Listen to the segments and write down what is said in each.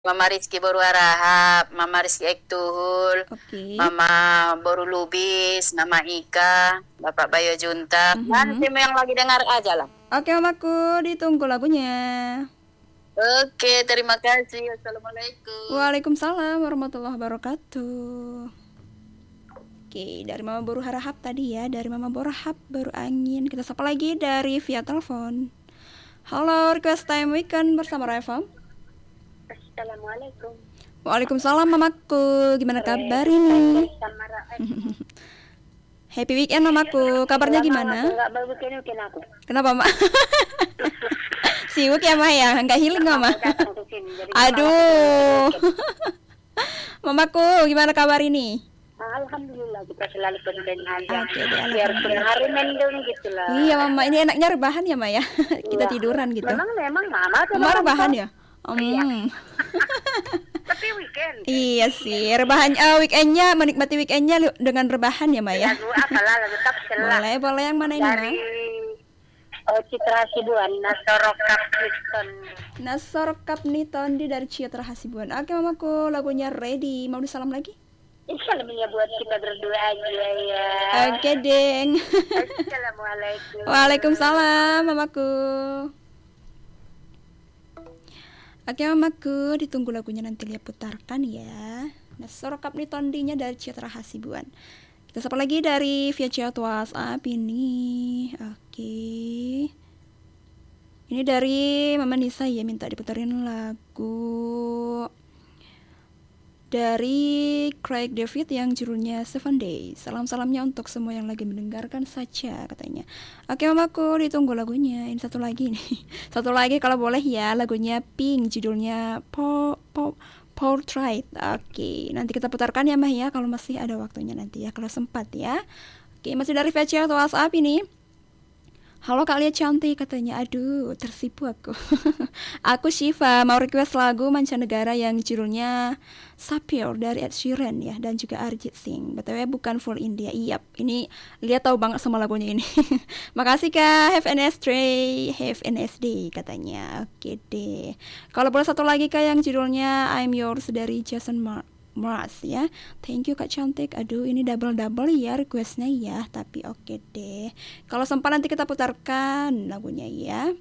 Mama Rizky Boru Harahap, Mama Rizky Ektuhul, Oke. Mama Boru Lubis, Mama Ika, Bapak Bayo Junta. Nanti yang lagi dengar aja lah. Oke, Mamaku, ditunggu lagunya. Oke, terima kasih. Assalamualaikum. Waalaikumsalam warahmatullahi wabarakatuh. Oke, dari Mama Boru Harahap tadi ya, dari Mama Boru Harahap baru angin. Kita sapa lagi dari via telepon. Halo, request time weekend bersama Revam. Assalamualaikum. Waalaikumsalam Mamaku, gimana kabar ini? Happy weekend Mamaku, kabarnya gimana? Enggak bagus-bagus aku. Kenapa Mak? Sibuk ya Mak ya, nggak healing nggak Mak? Aduh. Mamaku, gimana kabar ini? Alhamdulillah kita selalu pendengar aja. Oke deh, Biar hari mendung gitu lah. Iya Mama, ini enaknya rebahan ya Mak ya. Kita tiduran gitu. Memang Mama rebahan ya? Tapi weekend. Iya sih, rebahan weekendnya, menikmati weekendnya dengan rebahan ya Mak ya. Lagu apalah, lagu tetap selah. Boleh yang mana ini Mak? Dari Citra Hasibuan, Nasorokap Niston. Nasorokap Nitondi dari Citra Hasibuan. Oke Mamaku, lagunya ready. Mau disalam lagi? Salamnya buat kita berdua aja ya. Oke deng. Assalamualaikum. Waalaikumsalam Mamaku. Oke Mamaku, ditunggu lagunya nanti Lia putarkan ya. Nasorokap Nitondinya dari Citra Hasibuan. Kita sapa lagi dari via chat WhatsApp ini. Oke. Ini dari Mama Nisa ya, minta diputerin lagu dari Craig David yang judulnya 7 Days. Salam-salamnya untuk semua yang lagi mendengarkan saja katanya. Oke Mamaku, ditunggu lagunya. Ini satu lagi nih. Satu lagi kalau boleh ya, lagunya Pink judulnya Portrait. Oke, nanti kita putarkan ya Mah ya, kalau masih ada waktunya nanti ya, kalau sempat ya. Oke, masih dari VC atau WhatsApp ini. Halo Kak Lia cantik katanya. Aduh, tersipu aku. Aku Shiva, mau request lagu mancanegara yang judulnya Sapphire dari Ed Sheeran ya, dan juga Arjit Singh. BTW bukan full India. Iya, ini Lia tahu banget sama lagunya ini. Makasih Kak, have a nice day katanya. Oke deh. Kalau boleh satu lagi Kak yang judulnya I'm Yours dari Jason Mraz ya. Thank you Kak cantik. Aduh, ini double ya requestnya ya. Tapi oke deh. Kalau sempat nanti kita putarkan lagunya ya.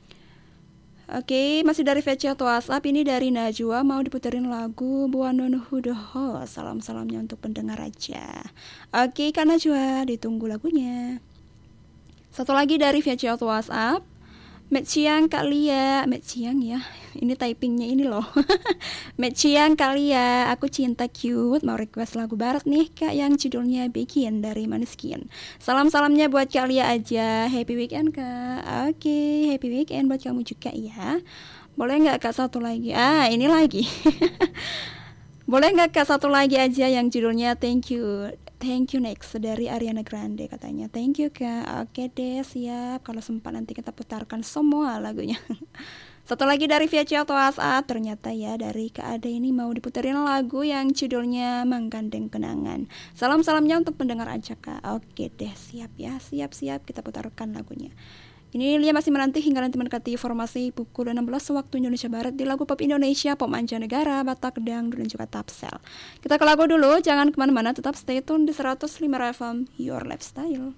Oke, masih dari VC atau WhatsApp. Ini dari Najwa, mau diputerin lagu Buanon Hudoho. Salam-salamnya untuk pendengar aja. Oke Kak Najwa, ditunggu lagunya. Satu lagi dari VC atau WhatsApp. Metciang Kak Lia, Metciang ya. Ini typingnya ini loh. Metciang Kak Lia, aku cinta cute. Mau request lagu barat nih Kak yang judulnya Begin dari Maneskin. Salam-salamnya buat Kak Lia aja. Happy weekend Kak. Oke, happy weekend buat kamu juga ya. Boleh nggak Kak satu lagi? Ini lagi. Boleh nggak Kak satu lagi aja yang judulnya Thank You Next dari Ariana Grande katanya. Thank you Kak. Oke deh, siap. Kalau sempat nanti kita putarkan semua lagunya. Satu lagi dari via chat WhatsApp. Ternyata ya dari Kak Ade ini mau diputerin lagu yang judulnya Menggandeng Kenangan. Salam-salamnya untuk pendengar aja Kak. Oke deh, siap ya. Siap-siap kita putarkan lagunya. Ini Lia masih menanti hingga nanti mendekati formasi pukul 16 waktu Indonesia Barat di lagu pop Indonesia, pop mancanegara, Batak, Dangdut, dan juga Tapsel. Kita ke lagu dulu, jangan kemana-mana, tetap stay tune di 105 FM, Your Lifestyle.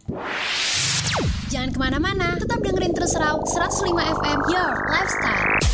Jangan kemana-mana, tetap dengerin terus Raw 105 FM, Your Lifestyle.